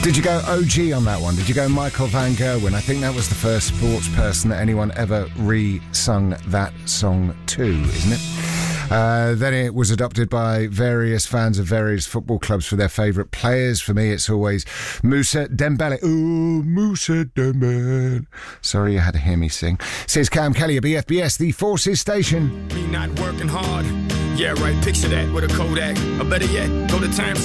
Did you go OG on that one? Did you go Michael Van Gerwen? I think that was the first sports person that anyone ever re-sung that song to, isn't it? Then it was adopted by various fans of various football clubs for their favourite players. For me, it's always Moussa Dembele. Oh, Moussa Dembele. Sorry, you had to hear me sing. Says Cam Kelly of BFBS, the Forces Station. Me not working hard. Yeah, right, picture that with a Kodak. Or better yet, go to Times